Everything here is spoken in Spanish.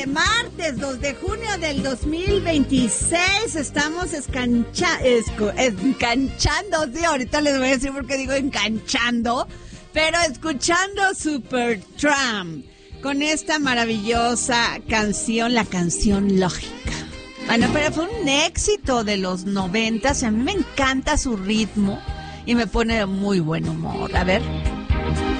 martes 2 de junio del 2026. Estamos enganchando, sí, ahorita les voy a decir por qué digo enganchando, pero escuchando Supertramp con esta maravillosa canción, la canción Lógica. Bueno, pero fue un éxito de los 90s, a mí me encanta su ritmo y me pone de muy buen humor. A ver.